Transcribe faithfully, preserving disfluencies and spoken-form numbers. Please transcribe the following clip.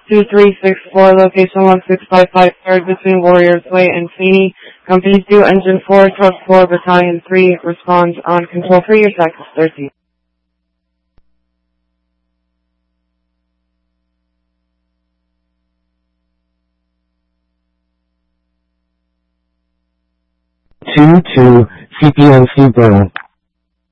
two three six four, location one six five five, third between Warriors Way and Sweeney. Company two, Engine four, Truck four, Battalion three, responds on control for your tax thirty. two two, C P M C burn.